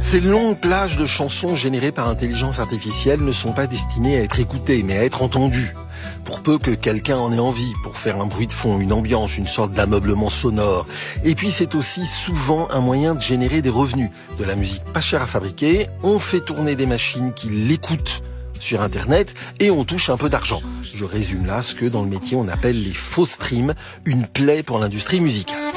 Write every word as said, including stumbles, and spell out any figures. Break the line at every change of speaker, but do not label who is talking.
Ces longues plages de chansons générées par intelligence artificielle ne sont pas destinées à être écoutées, mais à être entendues. Pour peu que quelqu'un en ait envie, pour faire un bruit de fond, une ambiance, une sorte d'ameublement sonore. Et puis c'est aussi souvent un moyen de générer des revenus. De la musique pas chère à fabriquer, on fait tourner des machines qui l'écoutent sur Internet et on touche un peu d'argent. Je résume là ce que dans le métier on appelle les faux streams, une plaie pour l'industrie musicale.